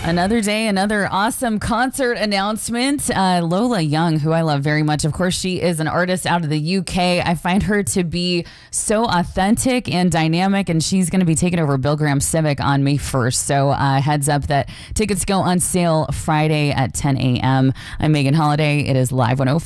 Another day, another awesome concert announcement. Lola Young, who I love very much. Of course, she is an artist out of the UK. I find her to be so authentic and dynamic, and she's going to be taking over Bill Graham Civic on May 1st. So heads up that tickets go on sale Friday at 10 a.m. I'm Megan Holiday. It is Live 104.